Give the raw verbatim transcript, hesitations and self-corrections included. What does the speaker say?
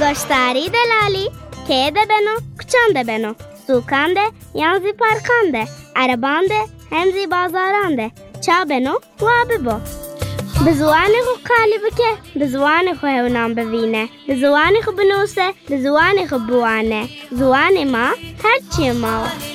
گشتاری دلالی که ده بنو کچان ده بنو سوکان ده یانزی پارکان ده عربان ده همزی بازاران ده چا بنو و ببو به زوانی خو قالی بکه به زوانی خو هونام ببینه به زوانی خو بنوسه به زوانی خو بوانه زوانی ما هرچی ما